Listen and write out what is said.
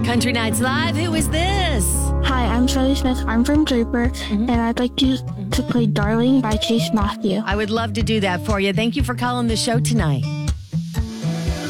Country Nights Live, who is this? Hi, I'm Charlie Smith. I'm from Draper, and I'd like you to play Darling by Chase Matthew. I would love to do that for you. Thank you for calling the show tonight.